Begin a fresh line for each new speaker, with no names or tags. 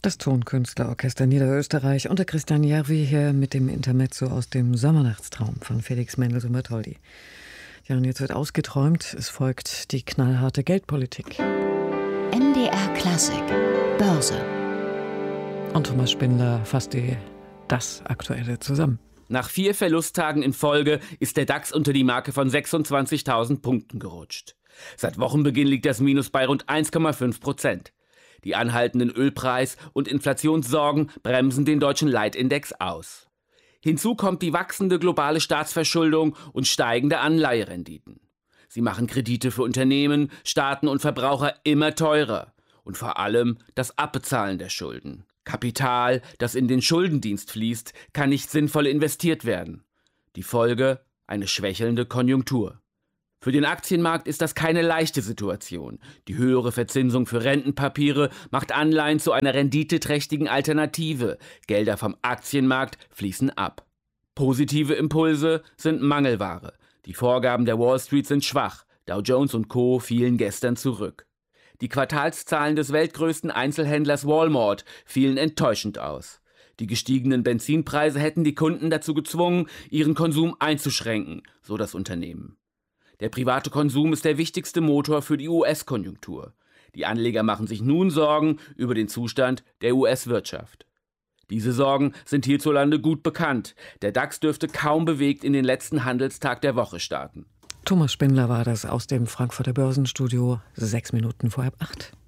Das Tonkünstlerorchester Niederösterreich unter Christian Järvi hier mit dem Intermezzo aus dem Sommernachtstraum von Felix Mendelssohn Bartholdy. Ja, und jetzt wird ausgeträumt. Es folgt die knallharte Geldpolitik.
MDR Klassik Börse.
Und Thomas Spindler fasst das Aktuelle zusammen.
Nach 4 Verlusttagen in Folge ist der DAX unter die Marke von 26.000 Punkten gerutscht. Seit Wochenbeginn liegt das Minus bei rund 1,5%. Die anhaltenden Ölpreis- und Inflationssorgen bremsen den deutschen Leitindex aus. Hinzu kommt die wachsende globale Staatsverschuldung und steigende Anleiherenditen. Sie machen Kredite für Unternehmen, Staaten und Verbraucher immer teurer. Und vor allem das Abbezahlen der Schulden. Kapital, das in den Schuldendienst fließt, kann nicht sinnvoll investiert werden. Die Folge: eine schwächelnde Konjunktur. Für den Aktienmarkt ist das keine leichte Situation. Die höhere Verzinsung für Rentenpapiere macht Anleihen zu einer renditeträchtigen Alternative. Gelder vom Aktienmarkt fließen ab. Positive Impulse sind Mangelware. Die Vorgaben der Wall Street sind schwach. Dow Jones und Co. fielen gestern zurück. Die Quartalszahlen des weltgrößten Einzelhändlers Walmart fielen enttäuschend aus. Die gestiegenen Benzinpreise hätten die Kunden dazu gezwungen, ihren Konsum einzuschränken, so das Unternehmen. Der private Konsum ist der wichtigste Motor für die US-Konjunktur. Die Anleger machen sich nun Sorgen über den Zustand der US-Wirtschaft. Diese Sorgen sind hierzulande gut bekannt. Der DAX dürfte kaum bewegt in den letzten Handelstag der Woche starten.
Thomas Spindler war das aus dem Frankfurter Börsenstudio, 6 Minuten vor halb 8.